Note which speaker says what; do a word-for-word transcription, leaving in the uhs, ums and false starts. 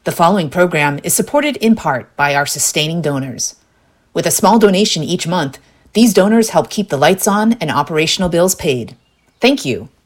Speaker 1: The following program is supported in part by our sustaining donors. With a small donation each month, these donors help keep the lights on and operational bills paid. Thank you.